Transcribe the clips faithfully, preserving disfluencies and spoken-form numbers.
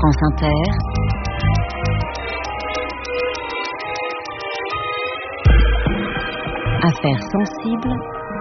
France Inter. Affaires sensibles.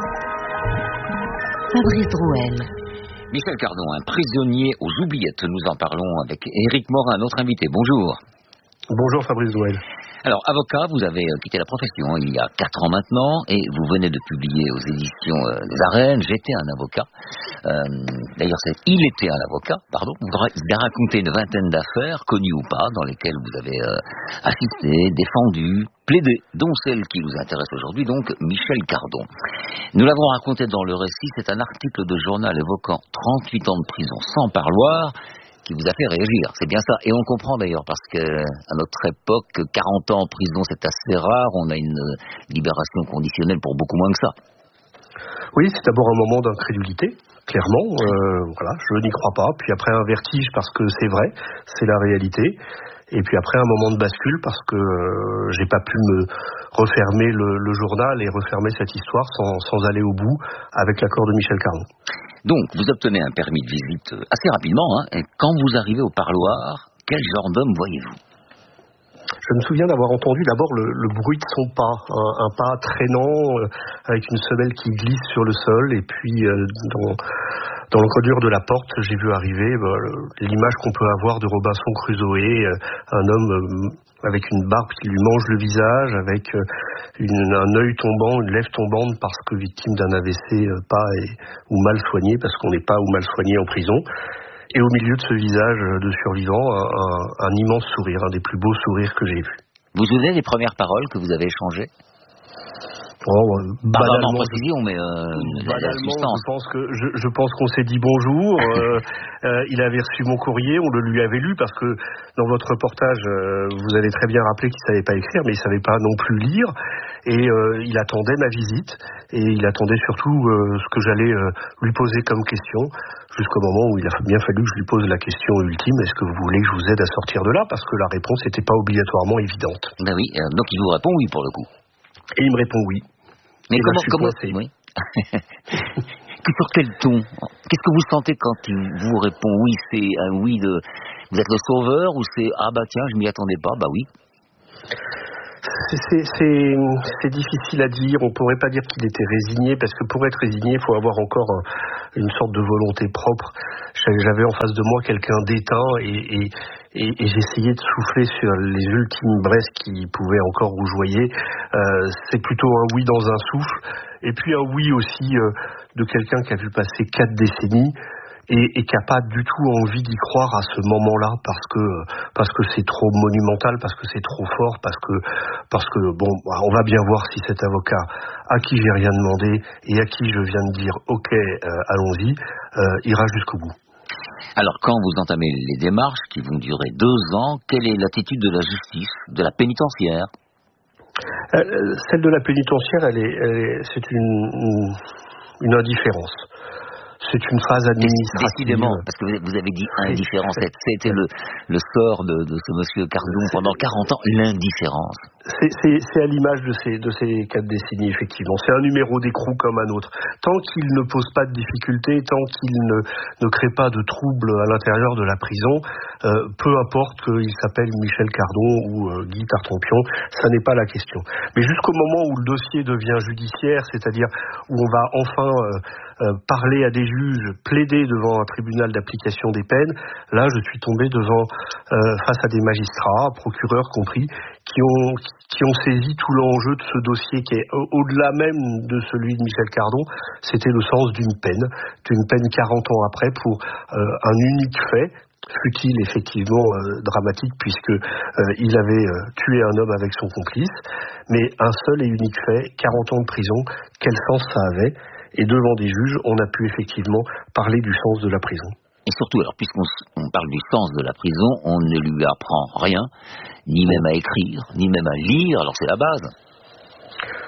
Fabrice Drouel. Michel Cardon, un prisonnier aux oubliettes. Nous en parlons avec Éric Morin, notre invité. Bonjour. Bonjour Fabrice Drouel. Alors, avocat, vous avez quitté la profession il y a quatre ans maintenant et vous venez de publier aux éditions euh, des Arènes « J'étais un avocat euh, ». D'ailleurs, c'est « Il était un avocat », pardon. Vous avez raconté une vingtaine d'affaires, connues ou pas, dans lesquelles vous avez euh, assisté, défendu, plaidé, dont celle qui nous intéresse aujourd'hui, donc Michel Cardon. Nous l'avons raconté dans le récit, c'est un article de journal évoquant trente-huit ans de prison sans parloir, qui vous a fait réagir, c'est bien ça. Et on comprend d'ailleurs, parce que à notre époque, quarante ans en prison, c'est assez rare. On a une libération conditionnelle pour beaucoup moins que ça. Oui, c'est d'abord un moment d'incrédulité, clairement. Euh, voilà, je n'y crois pas. Puis après un vertige, parce que c'est vrai, c'est la réalité. Et puis après un moment de bascule, parce que euh, j'ai pas pu me refermer le, le journal et refermer cette histoire sans, sans aller au bout, avec l'accord de Michel Cardon. Donc, vous obtenez un permis de visite assez rapidement, hein, et quand vous arrivez au parloir, quel genre d'homme voyez-vous ? Je me souviens d'avoir entendu d'abord le, le bruit de son pas, un, un pas traînant, euh, avec une semelle qui glisse sur le sol, et puis euh, dans, dans l'encolure de la porte, j'ai vu arriver bah, le, l'image qu'on peut avoir de Robinson Crusoe, euh, un homme euh, avec une barbe qui lui mange le visage, avec euh, une, un œil tombant, une lèvre tombante parce que victime d'un A V C euh, pas et, ou mal soigné, parce qu'on n'est pas ou mal soigné en prison. Et au milieu de ce visage de survivant, un, un, un immense sourire, un des plus beaux sourires que j'ai vus. Vous vous souvenez des premières paroles que vous avez échangées ? Oh, pas banalement, en précision, mais euh, banalement, je pense que je, je pense qu'on s'est dit bonjour. euh, euh, il avait reçu mon courrier, on le lui avait lu parce que dans votre reportage, euh, vous avez très bien rappelé qu'il savait pas écrire, mais il savait pas non plus lire. Et euh, il attendait ma visite et il attendait surtout euh, ce que j'allais euh, lui poser comme question, jusqu'au moment où il a bien fallu que je lui pose la question ultime: est-ce que vous voulez que je vous aide à sortir de là? Parce que la réponse n'était pas obligatoirement évidente. Ben oui, euh, donc il vous répond oui pour le coup. Et il me répond oui. Mais et comment, là, comment coincé. Oui. Sur quel ton? Qu'est-ce que vous sentez quand il vous répond oui? C'est un oui de vous êtes le sauveur, ou c'est ah bah tiens, je m'y attendais pas, bah oui? C'est, c'est, c'est, c'est difficile à dire. On pourrait pas dire qu'il était résigné, parce que pour être résigné, il faut avoir encore un, une sorte de volonté propre. J'avais en face de moi quelqu'un d'éteint et, et, et, et j'essayais de souffler sur les ultimes braises qui pouvaient encore rougeoyer. Euh, c'est plutôt un oui dans un souffle, et puis un oui aussi euh, de quelqu'un qui a vu passer quatre décennies et, et qui n'a pas du tout envie d'y croire à ce moment-là, parce que parce que c'est trop monumental, parce que c'est trop fort, parce que parce que bon, on va bien voir si cet avocat à qui j'ai rien demandé et à qui je viens de dire ok, euh, allons-y, euh, ira jusqu'au bout. Alors, quand vous entamez les démarches qui vont durer deux ans, quelle est l'attitude de la justice, de la pénitentiaire? euh, Celle de la pénitentiaire, elle est, elle est c'est une, une une indifférence. C'est une phase administrative. Décidément, parce que vous avez dit indifférence. C'était le, le sort de, de ce monsieur Cardon pendant quarante ans, l'indifférence. C'est, c'est, c'est à l'image de ces, de ces quatre décennies, effectivement. C'est un numéro d'écrou comme un autre. Tant qu'il ne pose pas de difficultés, tant qu'il ne, ne crée pas de troubles à l'intérieur de la prison, euh, peu importe qu'il s'appelle Michel Cardon ou euh, Guy Tartampion, ça n'est pas la question. Mais jusqu'au moment où le dossier devient judiciaire, c'est-à-dire où on va enfin euh, euh, parler à des juges, plaider devant un tribunal d'application des peines, là je suis tombé devant euh, face à des magistrats, procureurs compris, qui ont qui ont saisi tout l'enjeu de ce dossier qui est au-delà même de celui de Michel Cardon. C'était le sens d'une peine, d'une peine quarante ans après pour euh, un unique fait, fut-il effectivement euh, dramatique, puisque euh, il avait euh, tué un homme avec son complice, mais un seul et unique fait, quarante ans de prison, quel sens ça avait? Et devant des juges, on a pu effectivement parler du sens de la prison. Et surtout, alors, puisqu'on on parle du sens de la prison, on ne lui apprend rien, ni même à écrire, ni même à lire, alors c'est la base.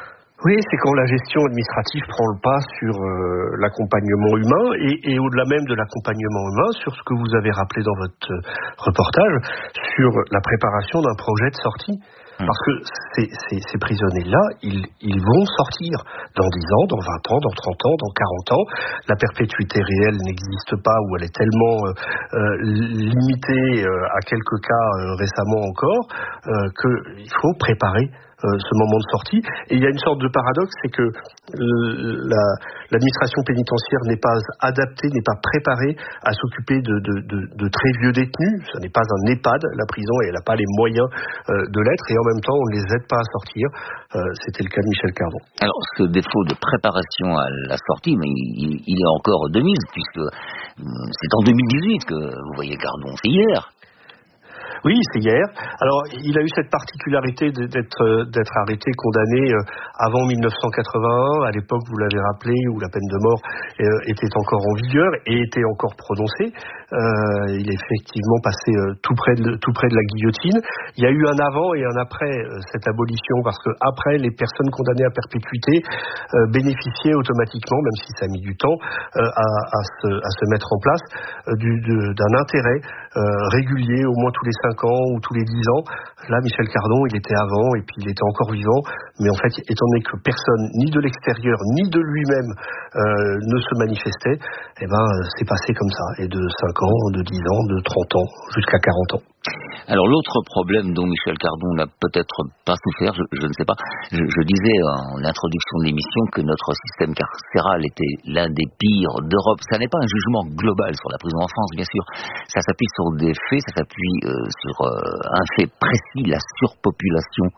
Oui, c'est quand la gestion administrative prend le pas sur euh, l'accompagnement humain et, et au-delà même de l'accompagnement humain, sur ce que vous avez rappelé dans votre euh, reportage, sur la préparation d'un projet de sortie. Parce que ces, ces, ces prisonniers-là, ils, ils vont sortir dans dix ans, dans vingt ans, dans trente ans, dans quarante ans. La perpétuité réelle n'existe pas ou elle est tellement euh, euh, limitée euh, à quelques cas euh, récemment encore euh, qu'il faut préparer euh, ce moment de sortie. Et il y a une sorte de paradoxe, c'est que euh, la, l'administration pénitentiaire n'est pas adaptée, n'est pas préparée à s'occuper de, de, de, de très vieux détenus. Ce n'est pas un EHPAD, la prison, et elle n'a pas les moyens euh, de l'être. Et en même temps, on ne les aide pas à sortir. Euh, c'était le cas de Michel Cardon. Alors, ce défaut de préparation à la sortie, mais il, il est encore de mise, puisque c'est en deux mille dix-huit que vous voyez Cardon, c'est hier. Oui, c'est hier. Alors, il a eu cette particularité d'être, d'être arrêté, condamné avant mille neuf cent quatre-vingt-un, à l'époque, vous l'avez rappelé, où la peine de mort était encore en vigueur et était encore prononcée. Euh, il est effectivement passé tout près de, tout près de la guillotine. Il y a eu un avant et un après cette abolition, parce que après, les personnes condamnées à perpétuité euh, bénéficiaient automatiquement, même si ça a mis du temps, euh, à, à, se, à se mettre en place, euh, du, de, d'un intérêt euh, régulier, au moins tous les cinq ans ou tous les dix ans. Là, Michel Cardon, il était avant et puis il était encore vivant. Mais en fait, étant donné que personne, ni de l'extérieur, ni de lui-même, euh, ne se manifestait, eh ben, c'est passé comme ça. Et de cinq ans, de dix ans, de trente ans, jusqu'à quarante ans. Alors l'autre problème dont Michel Cardon n'a peut-être pas souffert, je, je ne sais pas, je, je disais en introduction de l'émission que notre système carcéral était l'un des pires d'Europe. Ça n'est pas un jugement global sur la prison en France, bien sûr. Ça s'appuie sur des faits, ça s'appuie euh, sur euh, un fait précis, la surpopulation,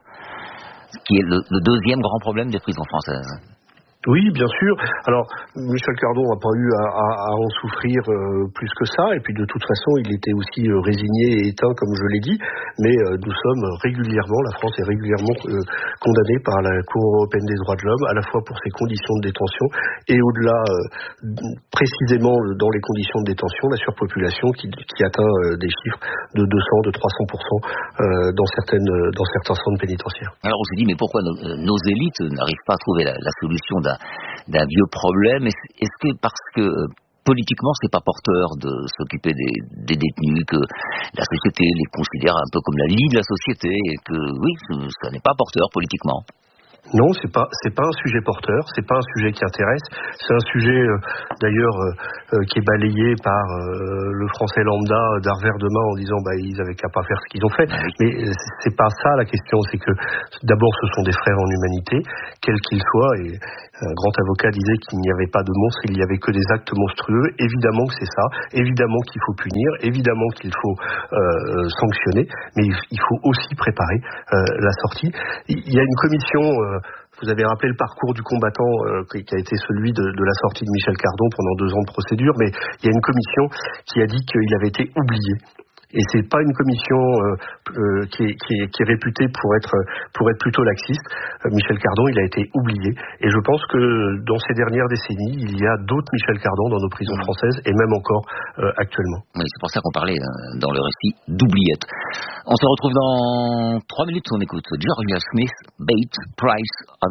qui est le, le deuxième grand problème des prisons françaises. Oui, bien sûr. Alors, Michel Cardon n'a pas eu à, à, à en souffrir euh, plus que ça, et puis de toute façon, il était aussi euh, résigné et éteint, comme je l'ai dit, mais euh, nous sommes régulièrement, la France est régulièrement euh, condamnée par la Cour européenne des droits de l'homme, à la fois pour ses conditions de détention, et au-delà, euh, précisément dans les conditions de détention, la surpopulation qui, qui atteint euh, des chiffres de deux cents, de trois cents pour cent euh, dans, certaines, dans certains centres pénitentiaires. Alors on s'est dit, mais pourquoi nos, nos élites n'arrivent pas à trouver la, la solution d'un d'un vieux problème? Est-ce que parce que euh, politiquement c'est pas porteur de s'occuper des, des détenus, que la société les considère un peu comme la lie de la société, et que oui, ça n'est pas porteur politiquement? Non, c'est pas c'est pas un sujet porteur, c'est pas un sujet qui intéresse. C'est un sujet euh, d'ailleurs euh, euh, qui est balayé par euh, le français lambda d'un revers de main en disant bah ils avaient qu'à pas faire ce qu'ils ont fait. Mais c'est pas ça la question, c'est que d'abord ce sont des frères en humanité, quels qu'ils soient. Et un grand avocat disait qu'il n'y avait pas de monstres, il n'y avait que des actes monstrueux. Évidemment que c'est ça, évidemment qu'il faut punir, évidemment qu'il faut euh, sanctionner, mais il faut aussi préparer euh, la sortie. Il y a une commission. Euh, Vous avez rappelé le parcours du combattant euh, qui a été celui de, de la sortie de Michel Cardon pendant deux ans de procédure, mais il y a une commission qui a dit qu'il avait été oublié. Et c'est pas une commission euh, euh, qui, est, qui, est, qui est réputée pour être pour être plutôt laxiste. Euh, Michel Cardon, il a été oublié. Et je pense que dans ces dernières décennies, il y a d'autres Michel Cardon dans nos prisons françaises, et même encore euh, actuellement. Oui, c'est pour ça qu'on parlait euh, dans le récit d'oubliettes. On se retrouve dans trois minutes. On écoute Georgia Smith, Bait, Price.